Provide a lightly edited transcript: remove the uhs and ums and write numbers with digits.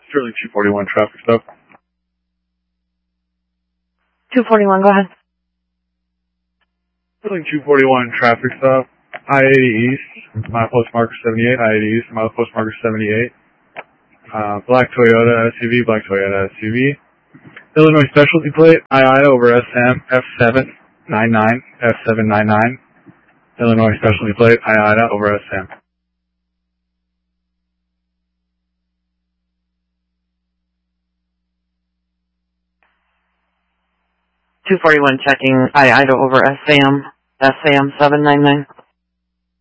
Sterling 241 traffic stop. 241, go ahead. Sterling 241 traffic stop. I-80 East, milepost marker 78, I-80 East, milepost marker 78. Black Toyota SUV. Illinois specialty plate, IIDA over SM, F799. Illinois specialty plate, IIDA over SM. 241 checking IIDA over SAM 799.